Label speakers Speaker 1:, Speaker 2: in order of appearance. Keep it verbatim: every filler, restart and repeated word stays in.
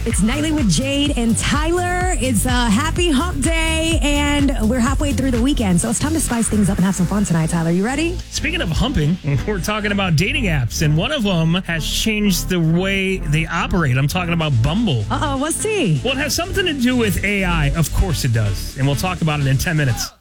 Speaker 1: It's Nightly with Jade and Tyler. It's a happy hump day, and we're halfway through the weekend, so it's time to spice things up and have some fun tonight, Tyler. You ready?
Speaker 2: Speaking of humping, we're talking about dating apps, and one of them has changed the way they operate. I'm talking about Bumble.
Speaker 1: Uh-oh, what's tea?
Speaker 2: Well, it has something to do with A I. Of course it does. And we'll talk about it in ten minutes.